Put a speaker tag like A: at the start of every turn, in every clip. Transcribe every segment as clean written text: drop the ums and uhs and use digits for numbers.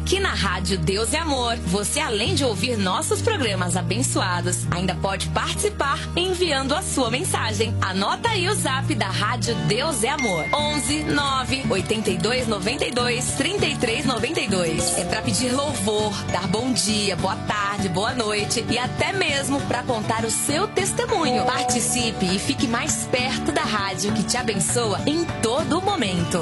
A: Aqui na Rádio Deus é Amor, você além de ouvir nossos programas abençoados, ainda pode participar enviando a sua mensagem. Anota aí o zap da Rádio Deus é Amor. 11 9 82 92 33 92. É para pedir louvor, dar bom dia, boa tarde, boa noite e até mesmo para contar o seu testemunho. Participe e fique mais perto da rádio que te abençoa em todo momento.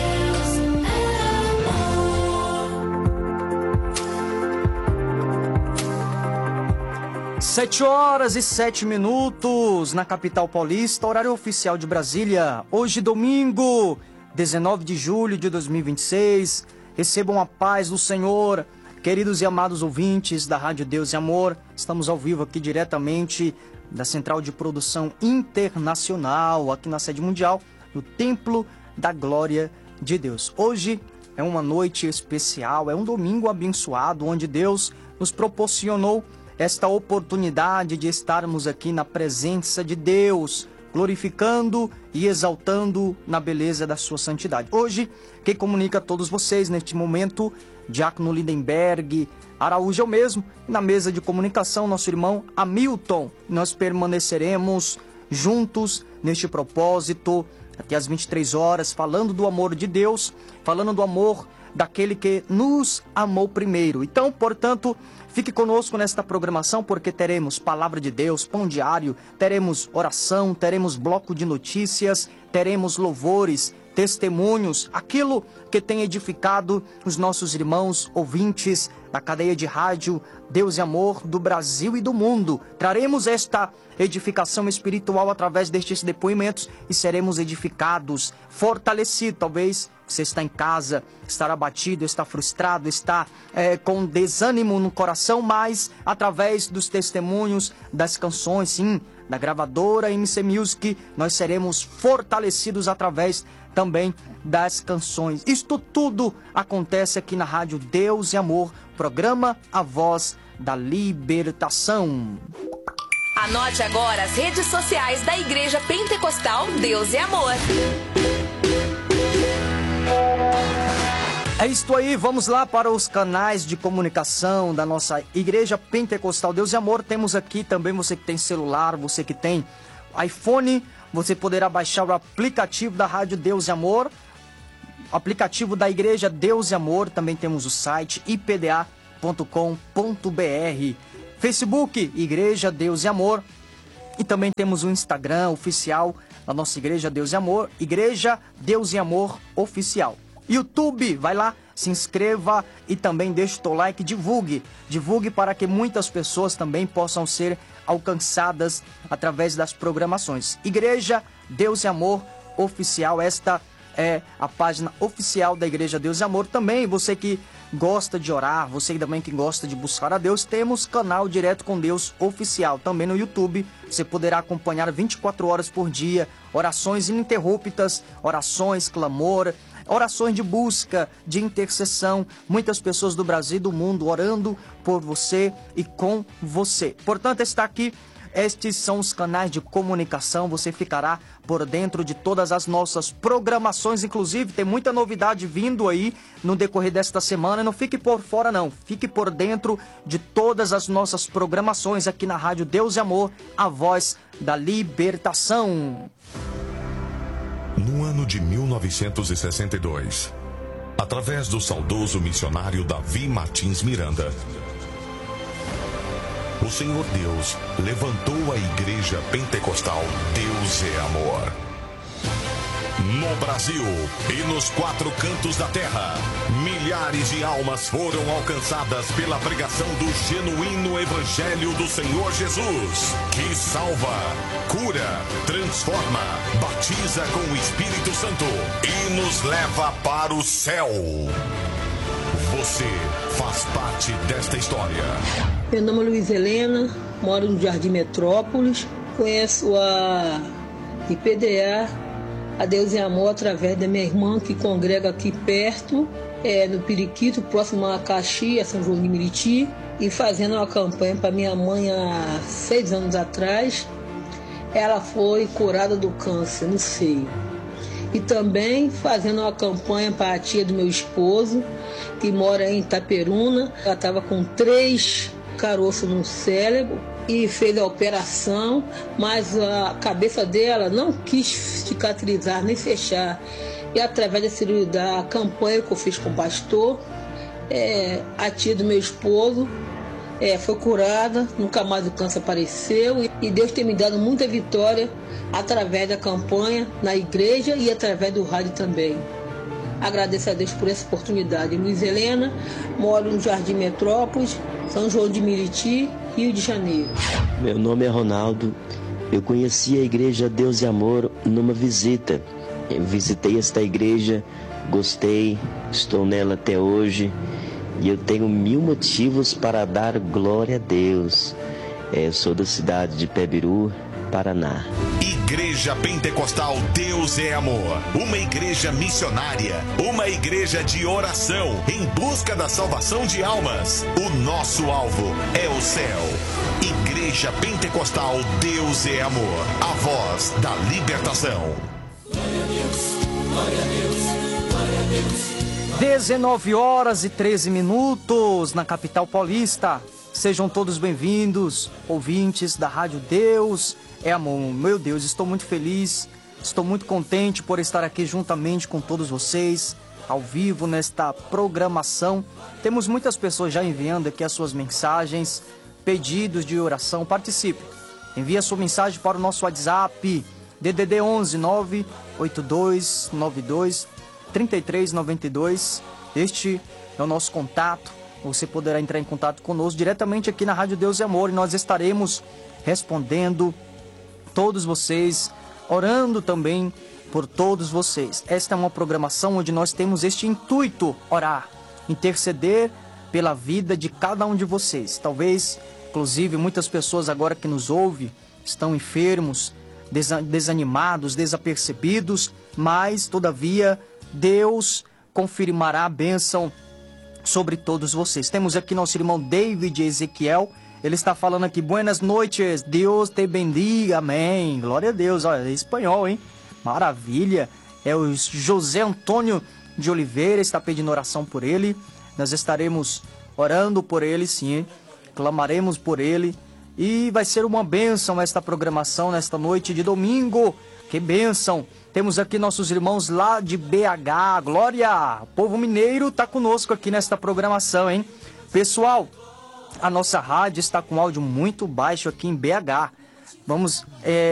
B: 7h07 na capital paulista, horário oficial de Brasília. Hoje, domingo, 19 de julho de 2026. Recebam a paz do Senhor, queridos e amados ouvintes da Rádio Deus e Amor. Estamos ao vivo aqui diretamente da Central de Produção Internacional, aqui na sede mundial, no Templo da Glória de Deus. Hoje é uma noite especial, é um domingo abençoado, onde Deus nos proporcionou esta oportunidade de estarmos aqui na presença de Deus, glorificando e exaltando na beleza da sua santidade. Hoje, quem comunica a todos vocês neste momento, Diácono Lindenberg Araújo, eu mesmo, na mesa de comunicação, nosso irmão Hamilton. Nós permaneceremos juntos neste propósito até às 23 horas, falando do amor de Deus, falando do amor daquele que nos amou primeiro. Então, portanto, fique conosco nesta programação, porque teremos Palavra de Deus, Pão Diário, teremos oração, teremos bloco de notícias, teremos louvores, testemunhos, aquilo que tem edificado os nossos irmãos ouvintes da cadeia de rádio Deus e Amor do Brasil e do mundo. Traremos esta edificação espiritual através destes depoimentos e seremos edificados, fortalecidos. Talvez você está em casa, está abatido, está frustrado, está com desânimo no coração, mas através dos testemunhos, das canções, sim, da gravadora MC Music, nós seremos fortalecidos através também das canções. Isto tudo acontece aqui na Rádio Deus e Amor, programa A Voz da Libertação.
A: Anote agora as redes sociais da Igreja Pentecostal Deus e Amor.
B: É isto aí, vamos lá para os canais de comunicação da nossa Igreja Pentecostal Deus e Amor. Temos aqui também, você que tem celular, você que tem iPhone, você poderá baixar o aplicativo da Rádio Deus e Amor, aplicativo da Igreja Deus e Amor. Também temos o site ipda.com.br, Facebook Igreja Deus e Amor, e também temos o Instagram oficial da nossa Igreja Deus e Amor, Igreja Deus e Amor Oficial. YouTube, vai lá, se inscreva e também deixe o teu like, divulgue para que muitas pessoas também possam ser alcançadas através das programações. Igreja Deus e Amor Oficial, esta é a página oficial da Igreja Deus e Amor. Também você que gosta de orar, você também que gosta de buscar a Deus, temos canal Direto com Deus Oficial, também no YouTube. Você poderá acompanhar 24 horas por dia, orações ininterruptas, orações, clamor, orações de busca, de intercessão, muitas pessoas do Brasil e do mundo orando por você e com você. Portanto, está aqui, estes são os canais de comunicação, você ficará por dentro de todas as nossas programações, inclusive tem muita novidade vindo aí no decorrer desta semana. Não fique por fora não, fique por dentro de todas as nossas programações aqui na Rádio Deus e Amor, a voz da libertação.
C: No ano de 1962, através do saudoso missionário Davi Martins Miranda, o Senhor Deus levantou a Igreja Pentecostal Deus é Amor. No Brasil e nos quatro cantos da terra, milhares de almas foram alcançadas pela pregação do genuíno Evangelho do Senhor Jesus, que salva, cura, transforma, batiza com o Espírito Santo e nos leva para o céu. Você faz parte desta história.
D: Meu nome é Luiz Helena, moro no Jardim Metrópolis, conheço a IPDA, a Deus e Amor, através da minha irmã que congrega aqui perto, no Periquito, próximo a Caxias, São João de Meriti, e fazendo uma campanha para minha mãe há 6 anos atrás. Ela foi curada do câncer no seio. E também fazendo uma campanha para a tia do meu esposo, que mora em Itaperuna. Ela estava com 3 caroços no cérebro e fez a operação, mas a cabeça dela não quis cicatrizar nem fechar. E através da campanha que eu fiz com o pastor, a tia do meu esposo foi curada, nunca mais o câncer apareceu, e Deus tem me dado muita vitória através da campanha na igreja e através do rádio também. Agradeço a Deus por essa oportunidade. Luiz Helena, moro no Jardim Metrópolis, São João de Meriti, Rio de Janeiro.
E: Meu nome é Ronaldo. Eu conheci a igreja Deus e Amor numa visita. Eu visitei esta igreja, gostei, estou nela até hoje. E eu tenho 1000 motivos para dar glória a Deus. Eu sou da cidade de Pebiru, Paraná.
C: Igreja Pentecostal Deus é Amor. Uma igreja missionária. Uma igreja de oração em busca da salvação de almas. O nosso alvo é o céu. Igreja Pentecostal Deus é Amor. A voz da libertação.
F: Glória a Deus, glória a Deus, glória a Deus.
B: 19h13 na capital paulista. Sejam todos bem-vindos, ouvintes da Rádio Deus é Amor. Meu Deus, estou muito feliz, estou muito contente por estar aqui juntamente com todos vocês, ao vivo nesta programação. Temos muitas pessoas já enviando aqui as suas mensagens, pedidos de oração. Participe, envie a sua mensagem para o nosso WhatsApp, DDD 11 982 92 3392. Este é o nosso contato. Você poderá entrar em contato conosco diretamente aqui na Rádio Deus e Amor, e nós estaremos respondendo todos vocês, orando também por todos vocês. Esta é uma programação onde nós temos este intuito: orar, interceder pela vida de cada um de vocês. Talvez, inclusive, muitas pessoas agora que nos ouvem estão enfermos, desanimados, desapercebidos, mas, todavia, Deus confirmará a bênção sobre todos vocês. Temos aqui nosso irmão David Ezequiel. Ele está falando aqui: buenas noites, Deus te bendiga, amém. Glória a Deus. Olha, é espanhol, hein? Maravilha. É o José Antônio de Oliveira, está pedindo oração por ele. Nós estaremos orando por ele, sim. Clamaremos por ele. E vai ser uma bênção esta programação nesta noite de domingo. Que bênção. Temos aqui nossos irmãos lá de BH. Glória! O povo mineiro está conosco aqui nesta programação, hein? Pessoal, a nossa rádio está com áudio muito baixo aqui em BH. Vamos